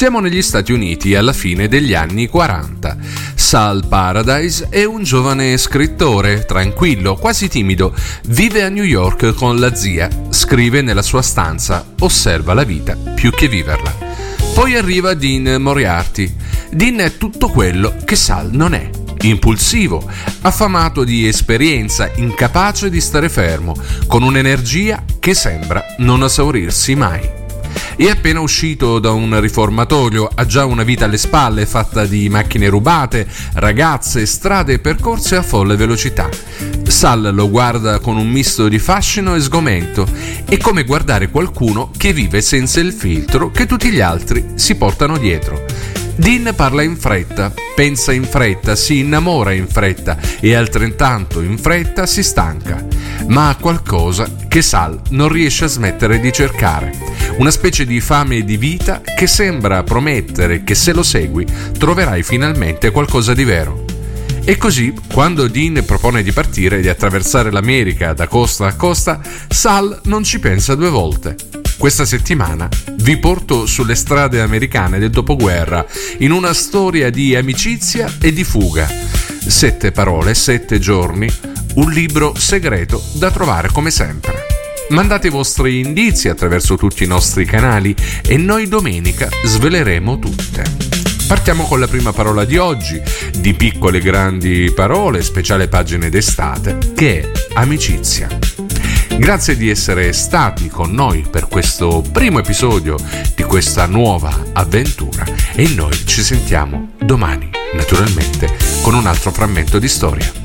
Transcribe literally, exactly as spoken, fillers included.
Siamo negli Stati Uniti alla fine degli anni quaranta. Sal Paradise è un giovane scrittore, tranquillo, quasi timido, vive a New York con la zia, scrive nella sua stanza, osserva la vita più che viverla. Poi arriva Dean Moriarty. Dean è tutto quello che Sal non è. Impulsivo, affamato di esperienza, incapace di stare fermo, con un'energia che sembra non esaurirsi mai. È appena uscito da un riformatorio, ha già una vita alle spalle fatta di macchine rubate, ragazze, strade percorse a folle velocità. Sal lo guarda con un misto di fascino e sgomento. È come guardare qualcuno che vive senza il filtro che tutti gli altri si portano dietro. Dean parla in fretta, pensa in fretta, si innamora in fretta e altrettanto in fretta si stanca, ma ha qualcosa che Sal non riesce a smettere di cercare, una specie di fame di vita che sembra promettere che se lo segui troverai finalmente qualcosa di vero. E così, quando Dean propone di partire e di attraversare l'America da costa a costa, Sal non ci pensa due volte. Questa settimana vi porto sulle strade americane del dopoguerra in una storia di amicizia e di fuga. Sette parole, sette giorni, un libro segreto da trovare come sempre. Mandate i vostri indizi attraverso tutti i nostri canali e noi domenica sveleremo tutte. Partiamo con la prima parola di oggi, di piccole e grandi parole, speciale pagine d'estate, che è amicizia. Grazie di essere stati con noi per questo primo episodio di questa nuova avventura e noi ci sentiamo domani, naturalmente, con un altro frammento di storia.